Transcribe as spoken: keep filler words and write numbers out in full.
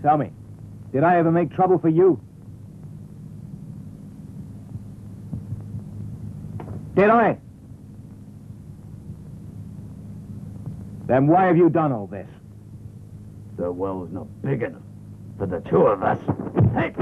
Tell me, did I ever make trouble for you? Did I? Then why have you done all this? The well's not big enough for the two of us. Hey!